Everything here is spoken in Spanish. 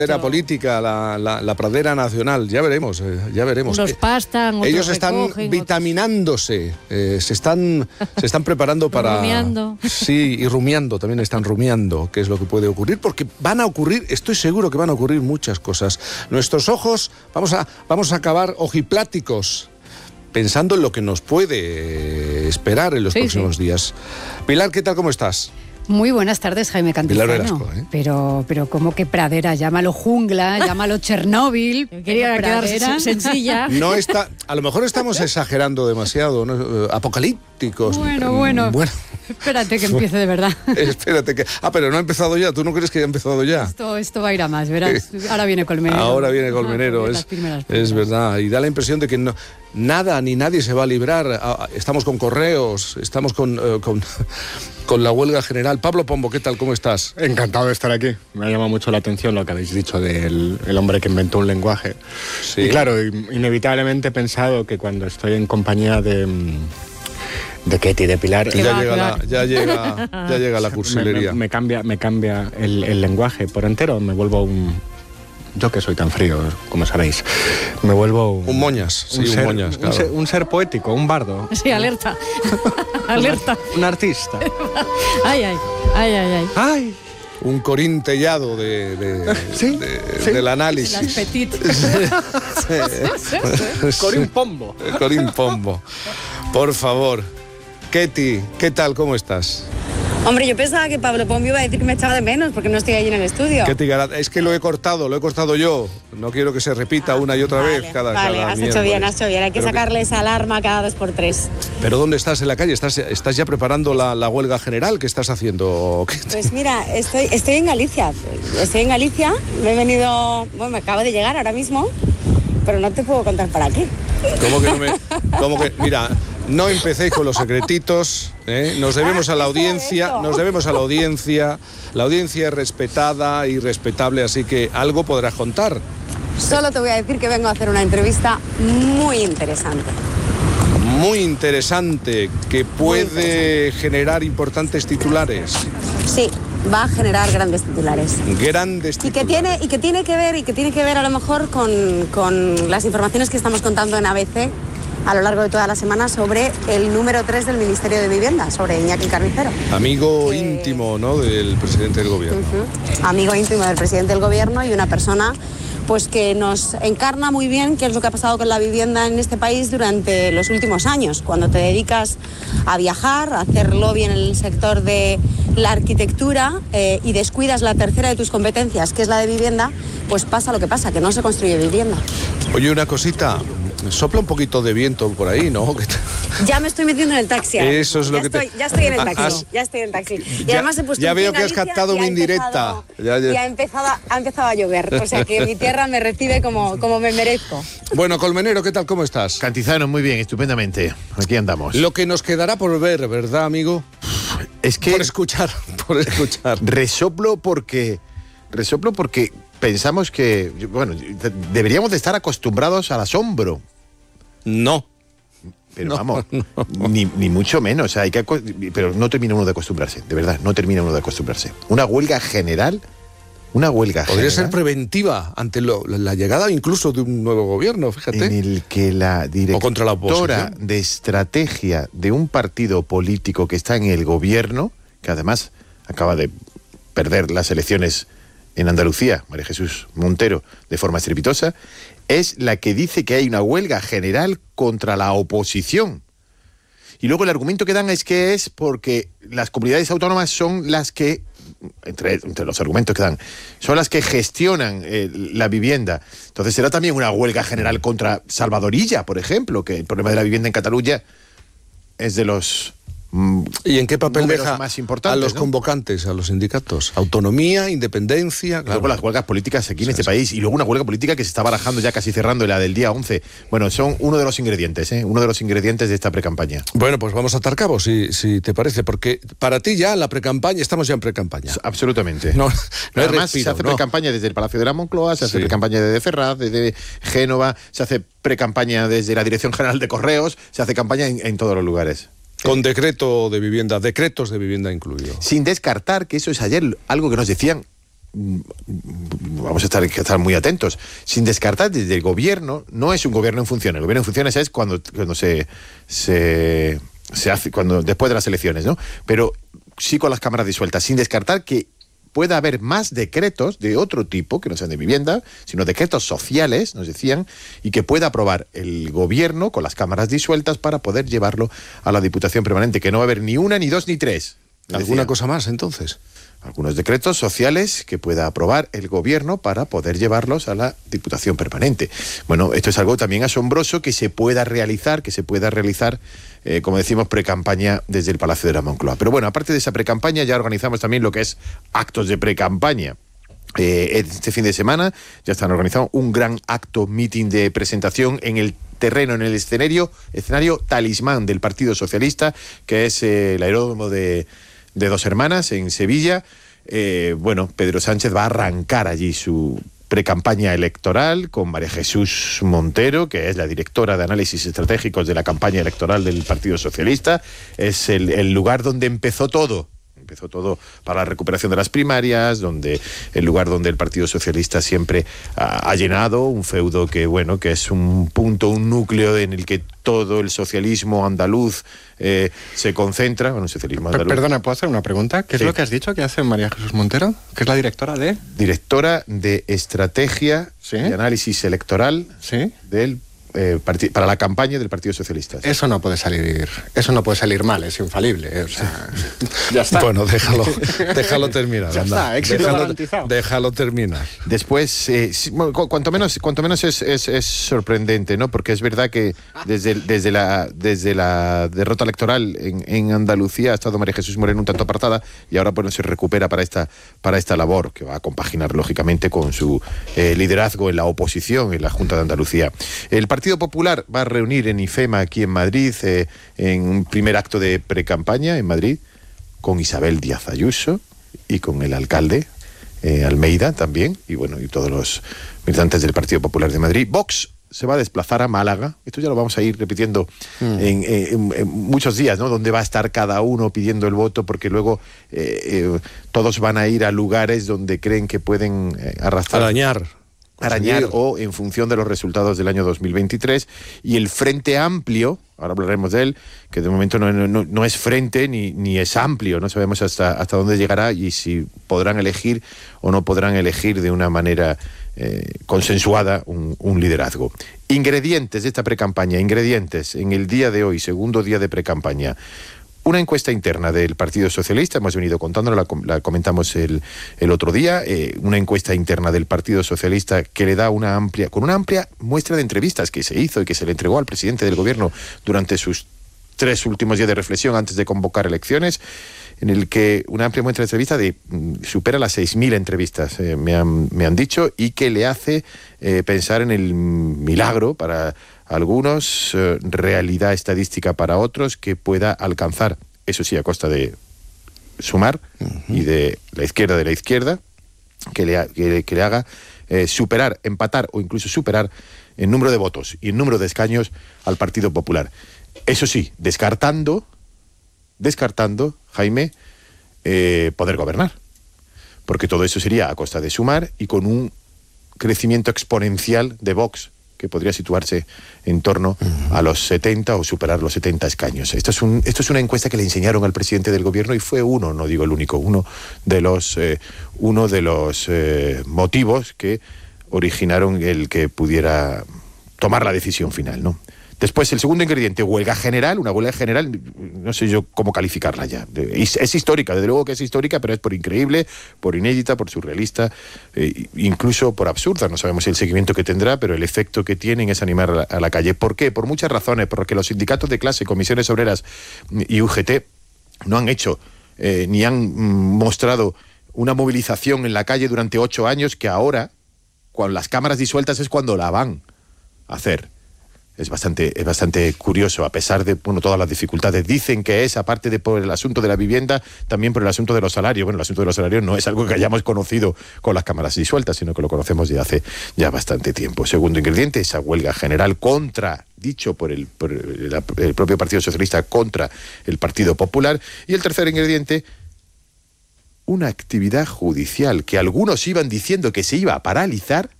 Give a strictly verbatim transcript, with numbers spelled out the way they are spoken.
La política, la, la, la pradera nacional, ya veremos, eh, ya veremos. Unos pastan, otros Ellos están recogen, vitaminándose, eh, se están se están preparando para... Rumiando. Sí, y rumiando, también están rumiando qué es lo que puede ocurrir, porque van a ocurrir, estoy seguro que van a ocurrir muchas cosas. Nuestros ojos, vamos a, vamos a acabar ojipláticos, pensando en lo que nos puede esperar en los sí, próximos sí. días. Pilar, ¿qué tal, cómo estás? Muy buenas tardes, Jaime Cantizano. Pilar Velasco, ¿eh? Pero, pero ¿cómo que pradera? Llámalo jungla, llámalo Chernóbil. Quería quedarse sencilla. No está, a lo mejor estamos exagerando demasiado, ¿no? Apocalípticos. Bueno, bueno. Bueno. Espérate que empiece de verdad. Espérate que... Ah, pero no ha empezado ya. ¿Tú no crees que haya empezado ya? Esto, esto va a ir a más, verás. Ahora viene Colmenero. Ahora viene Colmenero, Ajá, es, las primeras, primeras. es verdad. Y da la impresión de que no, nada ni nadie se va a librar. Estamos con correos, estamos con, uh, con, con la huelga general. Pablo Pombo, ¿qué tal? ¿Cómo estás? Encantado de estar aquí. Me ha llamado mucho la atención lo que habéis dicho del el hombre que inventó un lenguaje. Sí. Y claro, inevitablemente he pensado que cuando estoy en compañía de... de Ketty, de Pilar... Ya llega, la, ya, llega, ya llega la cursilería. Me, me, me cambia, me cambia el, el lenguaje por entero, me vuelvo un... Yo que soy tan frío, como sabéis, me vuelvo... Un, un moñas, sí, un, un, ser, ser, moñas, claro. un, ser, un ser poético, un bardo. Sí, alerta, alerta. Un, un artista. Ay, ay, ay, ay, ay. ¡Ay! Un corintellado de, de, ¿Sí? de, ¿Sí? del análisis. Las petit. Corín Pombo. Corín Pombo. Por favor. Ketty, ¿qué tal? ¿Cómo estás? Hombre, yo pensaba que Pablo Pombo iba a decir que me echaba de menos porque no estoy allí en el estudio. Ketty Garat, es que lo he cortado, lo he cortado yo. No quiero que se repita ah, una y otra vale, vez cada Vale, cada has miércoles. hecho bien, has hecho bien. Hay que Pero sacarle que... esa alarma cada dos por tres. ¿Pero dónde estás en la calle? ¿Estás, estás ya preparando la, la huelga general? ¿Qué estás haciendo? Pues mira, estoy, estoy en Galicia. Estoy en Galicia, me he venido... Bueno, me acabo de llegar ahora mismo, pero no te puedo contar para qué. ¿Cómo que no me...? ¿Cómo que...? Mira... No empecéis con los secretitos, ¿eh? Nos debemos a la audiencia, nos debemos a la audiencia, la audiencia es respetada y respetable, así que algo podrás contar. Solo te voy a decir que vengo a hacer una entrevista muy interesante. Muy interesante, que puede interesante. generar importantes titulares. Sí, va a generar grandes titulares. Grandes titulares. Y que tiene, y que tiene que ver, y que tiene que ver a lo mejor con, con las informaciones que estamos contando en A B C a lo largo de toda la semana sobre el número tres del Ministerio de Vivienda, sobre Iñaki Carnicero. Amigo que... íntimo, ¿no?, del presidente del gobierno. Uh-huh. Amigo íntimo del presidente del gobierno y una persona pues que nos encarna muy bien qué es lo que ha pasado con la vivienda en este país durante los últimos años. Cuando te dedicas a viajar, a hacer lobby en el sector de la arquitectura eh, y descuidas la tercera de tus competencias, que es la de vivienda, pues pasa lo que pasa, que no se construye vivienda. Oye, una cosita, sopla un poquito de viento por ahí, ¿no? Ya me estoy metiendo en el taxi. Eso es lo ya que estoy, te... Ya estoy en el taxi, Has... ya estoy en el taxi. Y ya, además he puesto ya veo que Galicia has captado mi indirecta. Ya, ya. ya ha, empezado, ha empezado a llover, o sea que mi tierra me recibe como, como me merezco. Bueno, Colmenero, ¿qué tal? ¿Cómo estás? Cantizano, muy bien, estupendamente. Aquí andamos. Lo que nos quedará por ver, ¿verdad, amigo? Es que... Por escuchar, por escuchar. Resoplo porque... Resoplo porque pensamos que... Bueno, deberíamos de estar acostumbrados al asombro. No. Pero no, vamos, no. Ni, ni mucho menos. O sea, hay que, pero no termina uno de acostumbrarse, de verdad, no termina uno de acostumbrarse. Una huelga general, una huelga Podría general, ser preventiva ante lo, la llegada incluso de un nuevo gobierno, fíjate. En el que la directora de estrategia de un partido político que está en el gobierno, que además acaba de perder las elecciones en Andalucía, María Jesús Montero, de forma estrepitosa, es la que dice que hay una huelga general contra la oposición. Y luego el argumento que dan es que es porque las comunidades autónomas son las que, entre, entre los argumentos que dan, son las que gestionan eh, la vivienda. Entonces será también una huelga general contra Salvadorilla, por ejemplo, que el problema de la vivienda en Cataluña es de los... ¿Y en qué papel deja más a los ¿no? convocantes, a los sindicatos? Autonomía, independencia... Claro. Luego las huelgas políticas aquí en sí, este sí. país, y luego una huelga política que se está barajando ya casi cerrando, la del día once. Bueno, son uno de los ingredientes, ¿eh? Uno de los ingredientes de esta precampaña. Bueno, pues vamos a atar cabos, si, si te parece, porque para ti ya la precampaña, estamos ya en precampaña. Absolutamente. No, no Además, respiro, se hace no. precampaña desde el Palacio de la Moncloa, se hace sí. precampaña desde Ferraz, desde Génova, se hace precampaña desde la Dirección General de Correos, se hace campaña en, en todos los lugares. Con decreto de vivienda, decretos de vivienda incluido. Sin descartar que eso es ayer algo que nos decían vamos a estar, que estar muy atentos, sin descartar desde el gobierno, no es un gobierno en funciones, el gobierno en funciones es cuando, cuando se, se, se hace, cuando después de las elecciones, ¿no? Pero sí con las cámaras disueltas, sin descartar que pueda haber más decretos de otro tipo, que no sean de vivienda, sino decretos sociales, nos decían, y que pueda aprobar el gobierno con las cámaras disueltas para poder llevarlo a la Diputación Permanente, que no va a haber ni una, ni dos, ni tres. ¿Alguna cosa más, entonces? Algunos decretos sociales que pueda aprobar el gobierno para poder llevarlos a la Diputación Permanente. Bueno, esto es algo también asombroso que se pueda realizar, que se pueda realizar, eh, como decimos, precampaña desde el Palacio de la Moncloa. Pero bueno, aparte de esa precampaña, ya organizamos también lo que es actos de precampaña. Eh, este fin de semana ya están organizados un gran acto, meeting de presentación en el terreno, en el escenario, escenario talismán del Partido Socialista, que es eh, el aeródromo de... de Dos Hermanas, en Sevilla. Eh, bueno, Pedro Sánchez va a arrancar allí su precampaña electoral con María Jesús Montero, que es la directora de análisis estratégicos de la campaña electoral del Partido Socialista. Es el, el lugar donde empezó todo. Empezó todo para la recuperación de las primarias, donde el lugar donde el Partido Socialista siempre ha, ha llenado un feudo que, bueno, que es un punto, un núcleo en el que todo el socialismo andaluz eh, se concentra. Bueno, el socialismo andaluz. Perdona, ¿puedo hacer una pregunta? ¿Qué Sí. es lo que has dicho que hace María Jesús Montero? Que es la directora de... Directora de estrategia ¿Sí? y análisis electoral ¿Sí? del Eh, para la campaña del Partido Socialista. Eso no puede salir, eso no puede salir mal, es infalible. O sea, ya está. Bueno, déjalo, déjalo terminar. Ya anda. está, éxito déjalo, garantizado. déjalo terminar. Después, eh, sí, bueno, cu cuanto menos, cuanto menos es, es, es sorprendente, ¿no? Porque es verdad que desde, desde, la, desde la derrota electoral en, en Andalucía ha estado María Jesús Moreno un tanto apartada y ahora bueno, se recupera para esta, para esta labor, que va a compaginar lógicamente con su eh, liderazgo en la oposición en la Junta de Andalucía. El Partido Popular va a reunir en IFEMA aquí en Madrid eh, en un primer acto de precampaña en Madrid con Isabel Díaz Ayuso y con el alcalde eh, Almeida también y bueno y todos los militantes del Partido Popular de Madrid. Vox se va a desplazar a Málaga. Esto ya lo vamos a ir repitiendo mm. en, en, en muchos días, ¿no? Donde va a estar cada uno pidiendo el voto, porque luego eh, eh, todos van a ir a lugares donde creen que pueden eh, arrastrar. Arañar. Arañar o en función de los resultados del año dos mil veintitrés. Y el Frente Amplio, ahora hablaremos de él, que de momento no, no, no es frente ni, ni es amplio, no sabemos hasta, hasta dónde llegará y si podrán elegir o no podrán elegir de una manera eh, consensuada un, un liderazgo. Ingredientes de esta precampaña, ingredientes en el día de hoy, segundo día de precampaña. Una encuesta interna del Partido Socialista, hemos venido contándolo, la, la comentamos el, el otro día, eh, una encuesta interna del Partido Socialista que le da una amplia, con una amplia muestra de entrevistas que se hizo y que se le entregó al presidente del gobierno durante sus tres últimos días de reflexión antes de convocar elecciones, en el que una amplia muestra de entrevistas de, supera las seis mil entrevistas, eh, me, han, me han dicho, y que le hace eh, pensar en el milagro para algunos, eh, realidad estadística para otros, que pueda alcanzar, eso sí, a costa de Sumar uh-huh. y de la izquierda de la izquierda, que le, que, que le haga eh, superar, empatar o incluso superar el número de votos y el número de escaños al Partido Popular. Eso sí, descartando, descartando, Jaime, eh, poder gobernar. Porque todo eso sería a costa de Sumar y con un crecimiento exponencial de Vox, que podría situarse en torno uh-huh. a los setenta o superar los setenta escaños. Esto es, un, esto es una encuesta que le enseñaron al presidente del gobierno y fue uno, no digo el único, uno de los, eh, uno de los eh, motivos que originaron el que pudiera tomar la decisión final, ¿no? Después, el segundo ingrediente, huelga general, una huelga general, no sé yo cómo calificarla ya. Es, es histórica, desde luego que es histórica, pero es por increíble, por inédita, por surrealista, eh, incluso por absurda. No sabemos el seguimiento que tendrá, pero el efecto que tienen es animar a la, a la calle. ¿Por qué? Por muchas razones, porque los sindicatos de clase, comisiones obreras y U G T no han hecho eh, ni han mm, mostrado una movilización en la calle durante ocho años que ahora, con las cámaras disueltas, es cuando la van a hacer. Es bastante, es bastante curioso, a pesar de bueno, todas las dificultades. Dicen que es, aparte de por el asunto de la vivienda, también por el asunto de los salarios. Bueno, el asunto de los salarios no es algo que hayamos conocido con las cámaras disueltas, sino que lo conocemos desde hace ya bastante tiempo. Segundo ingrediente, esa huelga general contra, dicho por el, por el, el propio Partido Socialista, contra el Partido Popular. Y el tercer ingrediente, una actividad judicial que algunos iban diciendo que se iba a paralizar,